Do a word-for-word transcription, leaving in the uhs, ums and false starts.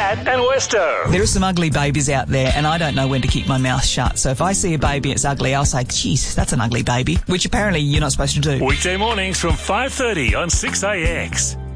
Pat and Westo. There are some ugly babies out there, and I don't know when to keep my mouth shut. So if I see a baby and it's ugly, I'll say, geez, that's an ugly baby, which apparently you're not supposed to do. Weekday mornings from five thirty on six A X.